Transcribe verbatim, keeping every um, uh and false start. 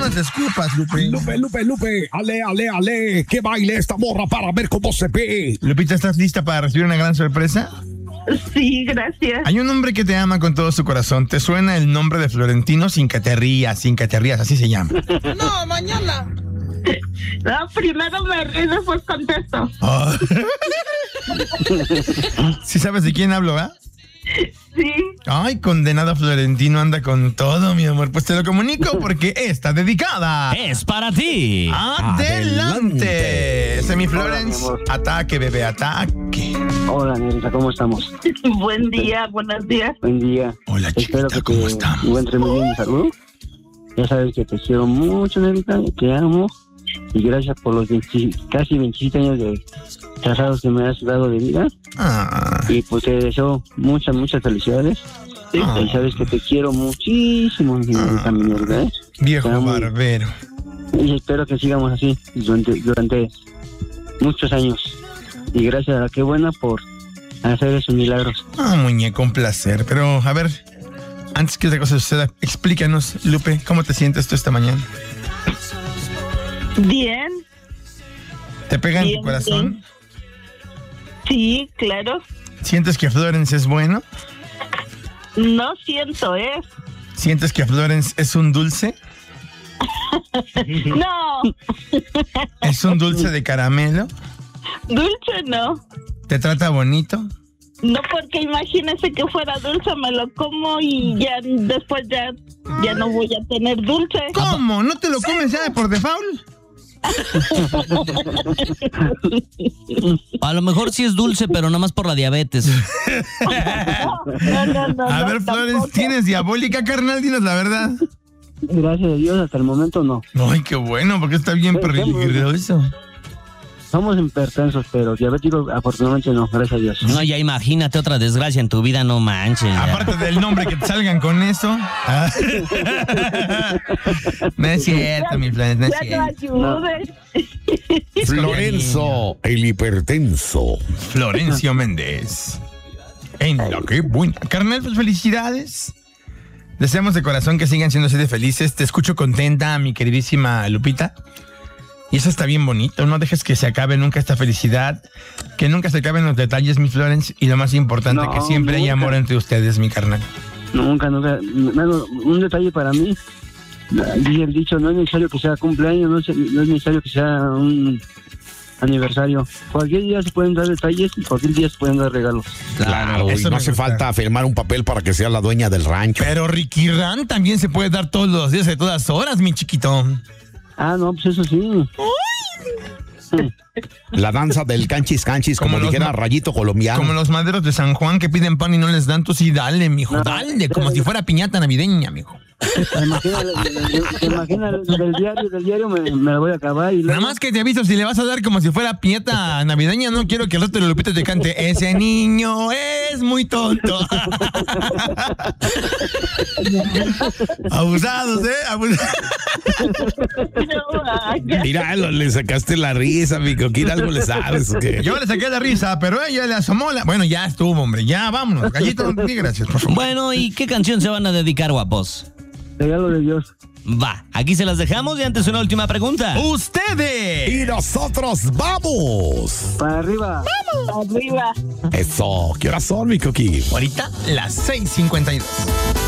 nos escupas, Lupe. Lupe, Lupe, Lupe, ale, ale, ale, que baile esta morra para ver cómo se ve. Lupita, ¿estás lista para recibir una gran sorpresa? Sí, gracias. Hay un hombre que te ama con todo su corazón. ¿Te suena el nombre de Florentino? Sin que te rías, sin que te rías, así se llama. No, mañana. No, primero me río, después contesto. Oh. ¿Sí sabes de quién hablo, va? Sí. Ay, condenado Florentino anda con todo, mi amor. Pues te lo comunico porque está dedicada. Es para ti. Adelante. Semi Florence, ataque, bebé, ataque. Hola, Nerita, ¿cómo estamos? Buen día, buenos días. Buen día. Hola, chiquita, Espero que ¿cómo te estamos? encuentres muy bien de salud. Ya sabes que te quiero mucho, Nerita, te amo. Y gracias por los veinte, casi veintisiete años de casados que me has dado de vida. Ah. Y pues te deseo muchas, muchas felicidades. Ah. Y sabes que te quiero muchísimo, Nerita, mi Nerita, ¿eh? Viejo Te amo. barbero. Y espero que sigamos así durante, durante muchos años. Y gracias a la que buena por hacer esos milagros. Ah, muñeco, un placer. Pero, a ver, antes que otra cosa suceda, explícanos, Lupe, ¿cómo te sientes tú esta mañana? Bien. ¿Te pega en Bien, tu corazón? Sí, claro. ¿Sientes que Florence es bueno? No siento, ¿eh? ¿Sientes que Florence es un dulce? No. ¿Es un dulce de caramelo? Dulce no. ¿Te trata bonito? No, porque imagínese que fuera dulce, me lo como y ya después ya, ya no voy a tener dulce. ¿Cómo? ¿No te lo comes ya de por default? A lo mejor sí es dulce, pero nada más por la diabetes. No, no, no, A no, ver, Florence, tampoco. ¿tienes diabólica, carnal? Dinos la verdad. Gracias a Dios, hasta el momento no. Ay, qué bueno, porque está bien peligroso. Somos hipertensos, pero diabéticos afortunadamente no, gracias a Dios. No, ya imagínate otra desgracia en tu vida, no manches. ya. Aparte del nombre que te salgan con eso. Ah. No es cierto, mi Florence, no es Ya no cierto. ayudes. Florenzo, el hipertenso. Florencio Méndez. En la que buena. Carnal, pues felicidades. Deseamos de corazón que sigan siendo así de felices. Te escucho contenta, mi queridísima Lupita. Y eso está bien bonito. No dejes que se acabe nunca esta felicidad. Que nunca se acaben los detalles, mi Florence. Y lo más importante, No, que siempre hay nunca. amor entre ustedes, mi carnal. Nunca, nunca. Bueno, un detalle para mí. Dice el dicho, no es necesario que sea cumpleaños, no es, no es necesario que sea un aniversario. Cualquier día se pueden dar detalles y cualquier día se pueden dar regalos. Claro, y eso no me hace gusta. falta firmar un papel para que sea la dueña del rancho. Pero Ricky Ran también se puede dar todos los días de todas horas, mi chiquito. Ah, no, pues eso sí. La danza del canchis canchis, como, Como los dijera ma- Rayito colombiano. Como los maderos de San Juan que piden pan y no les dan, tú sí dale, mijo, No. dale, como si fuera piñata navideña, mijo. ¿Te imaginas, te imaginas del diario, del diario me, me lo voy a acabar y Nada luego... más que te aviso, si le vas a dar como si fuera piñata navideña, no quiero que el resto de Lupita te cante, ese niño es muy tonto. Abusados, ¿eh? Abusados. No, vaya. Mira, lo- le sacaste la risa, mi coquita, algo le sabes. ¿O qué? Yo le saqué la risa, pero ella le asomó la... Bueno, ya estuvo, hombre, ya vámonos. Gallito, di gracias, por favor. Bueno, ¿y qué canción se van a dedicar, guapos? Regalo de Dios. Va, aquí se las dejamos y antes una última pregunta. ¡Ustedes! Y nosotros vamos. Para arriba. Arriba. Eso, ¿qué horas son, mi coqui? Ahorita las seis cincuenta y dos.